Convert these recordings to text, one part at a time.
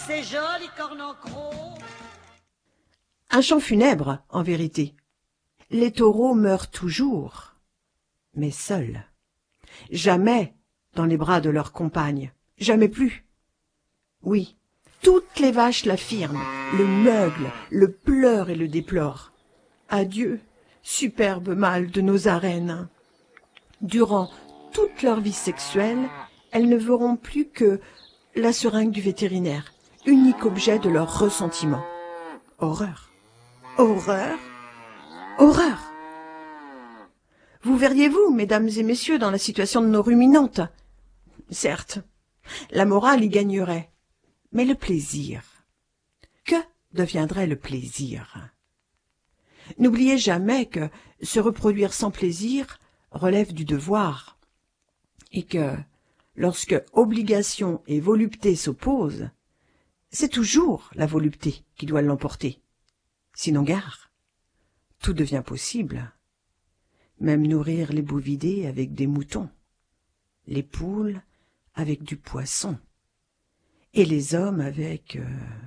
C'est joli, Cornancreau. Un chant funèbre, en vérité. Les taureaux meurent toujours, mais seuls. Jamais dans les bras de leurs compagnes, jamais plus. Oui, toutes les vaches l'affirment, le meuglent, le pleurent et le déplorent. Adieu, superbe mâle de nos arènes. Durant toute leur vie sexuelle, elles ne verront plus que la seringue du vétérinaire, unique objet de leur ressentiment. Horreur, horreur, horreur. Vous verriez-vous, mesdames et messieurs, dans la situation de nos ruminantes? Certes, la morale y gagnerait, mais le plaisir. Que deviendrait le plaisir? N'oubliez jamais que se reproduire sans plaisir relève du devoir, et que, lorsque obligation et volupté s'opposent, c'est toujours la volupté qui doit l'emporter. Sinon gare, tout devient possible. Même nourrir les bovidés avec des moutons, les poules avec du poisson, et les hommes avec...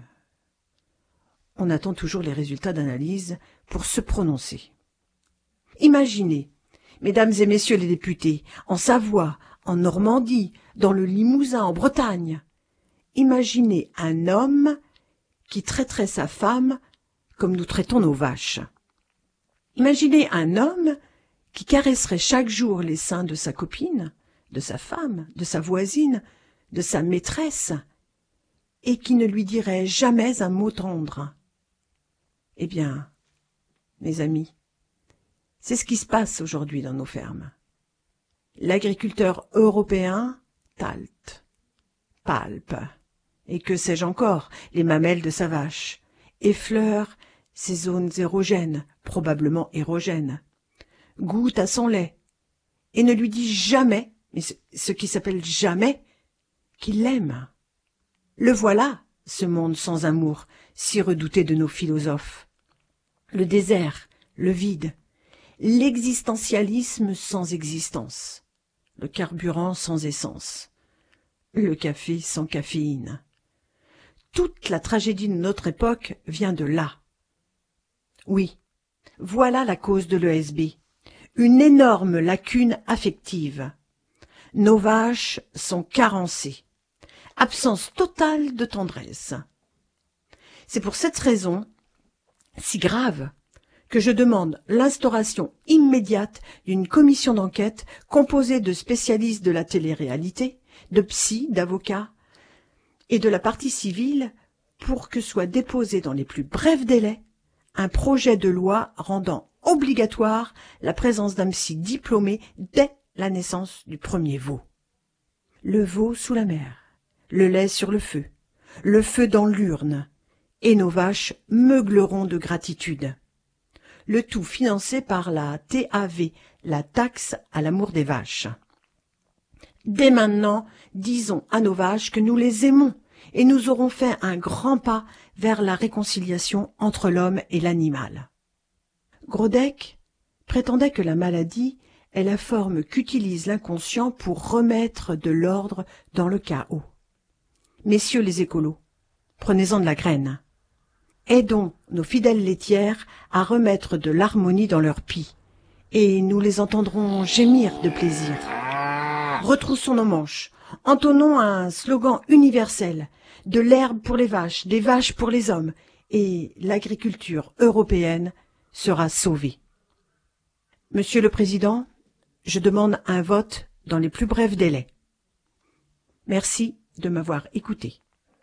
On attend toujours les résultats d'analyse pour se prononcer. Imaginez, mesdames et messieurs les députés, en Savoie, en Normandie, dans le Limousin, en Bretagne, imaginez un homme qui traiterait sa femme comme nous traitons nos vaches. Imaginez un homme qui caresserait chaque jour les seins de sa copine, de sa femme, de sa voisine, de sa maîtresse, et qui ne lui dirait jamais un mot tendre. Eh bien, mes amis, c'est ce qui se passe aujourd'hui dans nos fermes. L'agriculteur européen talte, palpe, et que sais-je encore, les mamelles de sa vache, effleure ses zones érogènes, probablement érogènes, goûte à son lait, et ne lui dit jamais, mais ce qui s'appelle jamais, qu'il l'aime. Le voilà, ce monde sans amour, si redouté de nos philosophes. Le désert, le vide, l'existentialisme sans existence, le carburant sans essence, le café sans caféine. Toute la tragédie de notre époque vient de là. Oui, voilà la cause de l'ESB. Une énorme lacune affective. Nos vaches sont carencées. Absence totale de tendresse. C'est pour cette raison, si grave, que je demande l'instauration immédiate d'une commission d'enquête composée de spécialistes de la télé-réalité, de psys, d'avocats et de la partie civile pour que soit déposé dans les plus brefs délais un projet de loi rendant obligatoire la présence d'un psy diplômé dès la naissance du premier veau. Le veau sous la mer, le lait sur le feu dans l'urne, et nos vaches meugleront de gratitude. Le tout financé par la TAV, la taxe à l'amour des vaches. Dès maintenant, disons à nos vaches que nous les aimons, et nous aurons fait un grand pas vers la réconciliation entre l'homme et l'animal. Grodec prétendait que la maladie est la forme qu'utilise l'inconscient pour remettre de l'ordre dans le chaos. Messieurs les écolos, prenez-en de la graine. Aidons nos fidèles laitières à remettre de l'harmonie dans leur pie, et nous les entendrons gémir de plaisir. Retroussons nos manches, entonnons un slogan universel, de l'herbe pour les vaches, des vaches pour les hommes, et l'agriculture européenne sera sauvée. Monsieur le Président, je demande un vote dans les plus brefs délais. Merci de m'avoir écouté.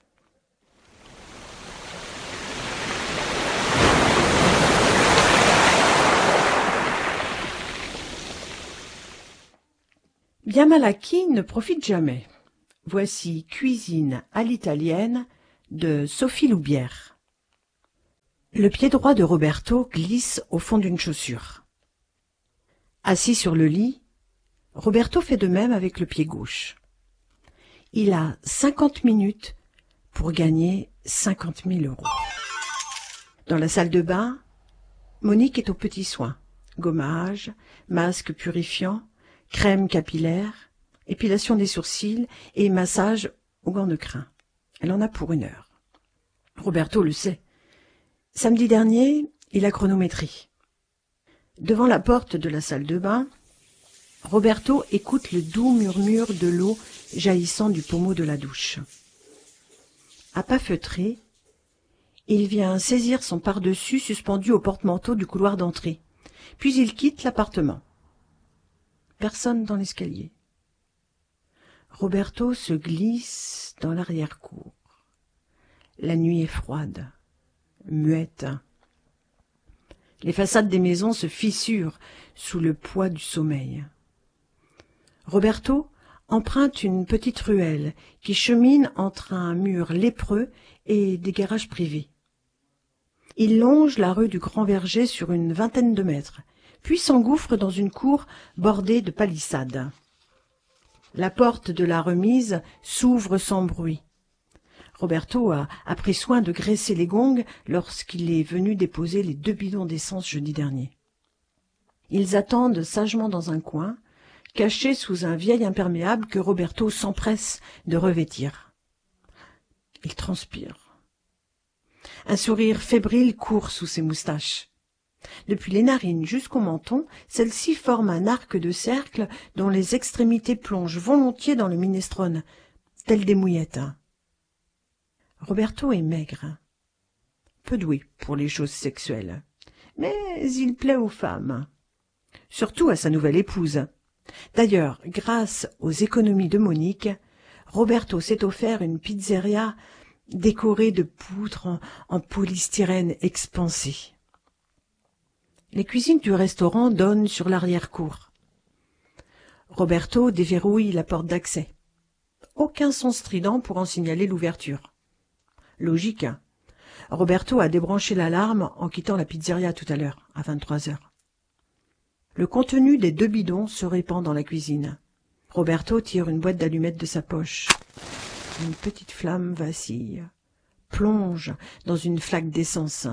Bien mal acquis ne profite jamais. Voici Cuisine à l'italienne de Sophie Loubière. Le pied droit de Roberto glisse au fond d'une chaussure. Assis sur le lit, Roberto fait de même avec le pied gauche. Il a 50 minutes pour gagner 50 000 €. Dans la salle de bain, Monique est aux petits soins. Gommage, masque purifiant, crème capillaire, épilation des sourcils et massage au gant de crin. Elle en a pour 1 heure. Roberto le sait. Samedi dernier, il a chronométrie. Devant la porte de la salle de bain, Roberto écoute le doux murmure de l'eau jaillissant du pommeau de la douche. À pas feutrés, il vient saisir son pardessus suspendu au porte-manteau du couloir d'entrée. Puis il quitte l'appartement. Personne dans l'escalier. Roberto se glisse dans l'arrière-cour. La nuit est froide, muette. Les façades des maisons se fissurent sous le poids du sommeil. Roberto emprunte une petite ruelle qui chemine entre un mur lépreux et des garages privés. Il longe la rue du Grand Verger sur une vingtaine de mètres, puis s'engouffre dans une cour bordée de palissades. La porte de la remise s'ouvre sans bruit. Roberto a pris soin de graisser les gongs lorsqu'il est venu déposer les 2 bidons d'essence jeudi dernier. Ils attendent sagement dans un coin, cachés sous un vieil imperméable que Roberto s'empresse de revêtir. Il transpire. Un sourire fébrile court sous ses moustaches. Depuis les narines jusqu'au menton, celles-ci forment un arc de cercle dont les extrémités plongent volontiers dans le minestrone, telles des mouillettes. Roberto est maigre, peu doué pour les choses sexuelles, mais il plaît aux femmes, surtout à sa nouvelle épouse. D'ailleurs, grâce aux économies de Monique, Roberto s'est offert une pizzeria décorée de poutres en polystyrène expansé. Les cuisines du restaurant donnent sur l'arrière-cour. Roberto déverrouille la porte d'accès. Aucun son strident pour en signaler l'ouverture. Logique, hein. Roberto a débranché l'alarme en quittant la pizzeria tout à l'heure, à 23 heures. Le contenu des 2 bidons se répand dans la cuisine. Roberto tire une boîte d'allumettes de sa poche. Une petite flamme vacille, plonge dans une flaque d'essence.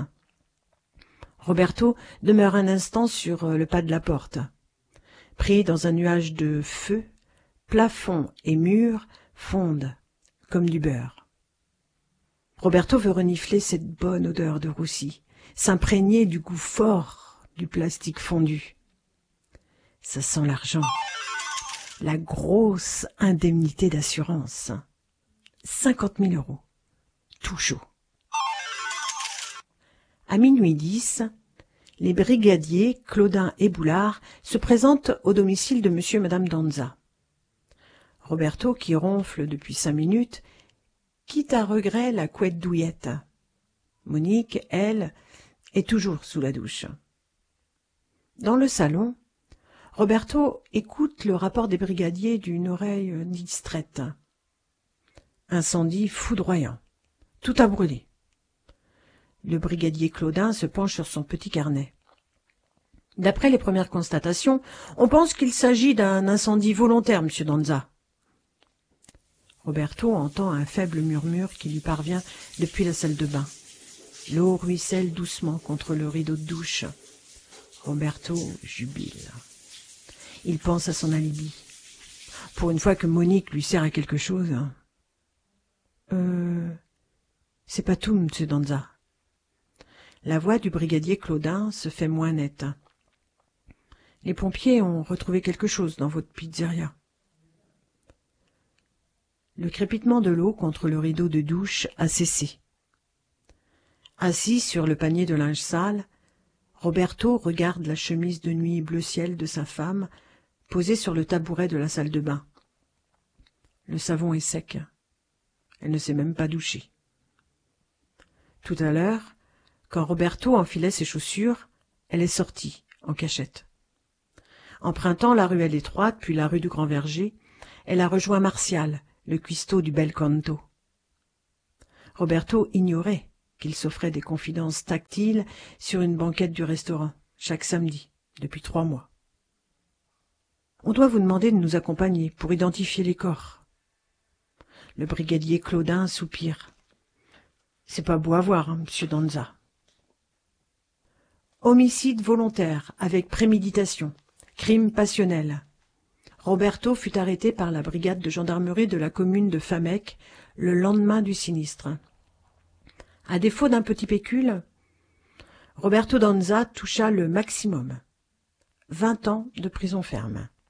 Roberto demeure un instant sur le pas de la porte. Pris dans un nuage de feu, plafond et murs fondent comme du beurre. Roberto veut renifler cette bonne odeur de roussi, s'imprégner du goût fort du plastique fondu. Ça sent l'argent, la grosse indemnité d'assurance. 50 000 €, tout chaud. À minuit 10, les brigadiers Claudin et Boulard se présentent au domicile de monsieur et madame Danza. Roberto, qui ronfle depuis 5 minutes, quitte à regret la couette douillette. Monique, elle, est toujours sous la douche. Dans le salon, Roberto écoute le rapport des brigadiers d'une oreille distraite. Incendie foudroyant. Tout a brûlé. Le brigadier Claudin se penche sur son petit carnet. D'après les premières constatations, on pense qu'il s'agit d'un incendie volontaire, monsieur Danza. Roberto entend un faible murmure qui lui parvient depuis la salle de bain. L'eau ruisselle doucement contre le rideau de douche. Roberto jubile. Il pense à son alibi. Pour une fois que Monique lui sert à quelque chose. C'est pas tout, monsieur Danza. La voix du brigadier Claudin se fait moins nette. Les pompiers ont retrouvé quelque chose dans votre pizzeria. Le crépitement de l'eau contre le rideau de douche a cessé. Assis sur le panier de linge sale, Roberto regarde la chemise de nuit bleu ciel de sa femme posée sur le tabouret de la salle de bain. Le savon est sec. Elle ne s'est même pas douchée. Tout à l'heure, quand Roberto enfilait ses chaussures, elle est sortie, en cachette. Empruntant la ruelle étroite, puis la rue du Grand Verger, elle a rejoint Martial, le cuistot du Bel Canto. Roberto ignorait qu'il s'offrait des confidences tactiles sur une banquette du restaurant, chaque samedi, depuis 3 mois. « On doit vous demander de nous accompagner pour identifier les corps. » Le brigadier Claudin soupire. « C'est pas beau à voir, hein, monsieur Danza. » Homicide volontaire avec préméditation, crime passionnel. Roberto fut arrêté par la brigade de gendarmerie de la commune de Famec le lendemain du sinistre. À défaut d'un petit pécule, Roberto Danza toucha le maximum. 20 ans de prison ferme.